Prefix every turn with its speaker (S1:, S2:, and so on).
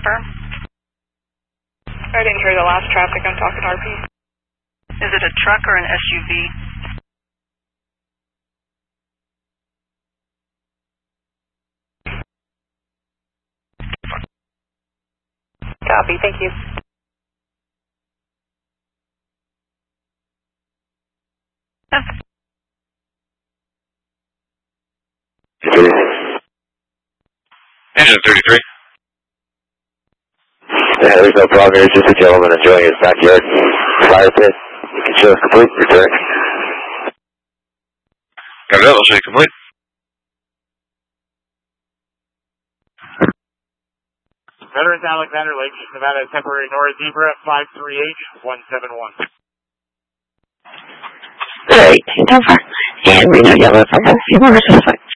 S1: confirm. I didn't hear the last traffic. I'm talking RP.
S2: Is it a truck or an SUV?
S1: Copy. Thank you.
S3: Engine 33.
S4: Yeah, there's no problem here. It's just a gentleman enjoying his backyard fire pit. You can show us complete. Return.
S3: Got it. I'll show you complete.
S5: Veterans Alexander Lake, Nevada temporary Nora Zebra 53H171.
S6: Alright, Denver. And Reno Yellow for a few more suspect.